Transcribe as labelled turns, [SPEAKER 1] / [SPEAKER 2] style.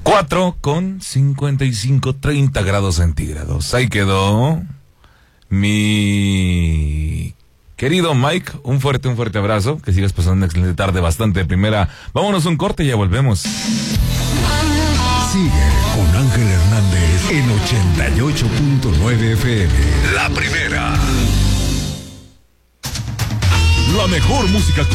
[SPEAKER 1] 4:55, 30 grados centígrados. Ahí quedó mi querido Mike. Un fuerte abrazo. Que sigas pasando una excelente tarde, bastante de primera. Vámonos un corte y ya volvemos.
[SPEAKER 2] Sigue con Ángel Hernández en 88.9 FM. La primera. La mejor música